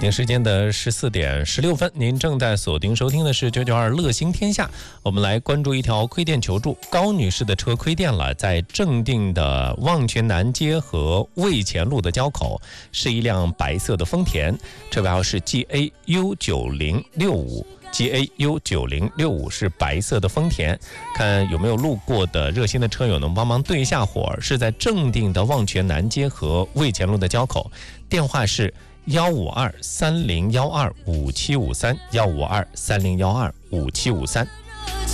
北京时间的14点16分，您正在锁定收听的是992乐行天下。我们来关注一条亏电求助，高女士的车亏电了，在正定的望泉南街和味前路的交口，是一辆白色的丰田，车牌号是 GAU9065。GAU9065 是白色的丰田，看有没有路过的热心的车友能帮忙对一下火，是在正定的望泉南街和味前路的交口，电话是15230125753，15230125753。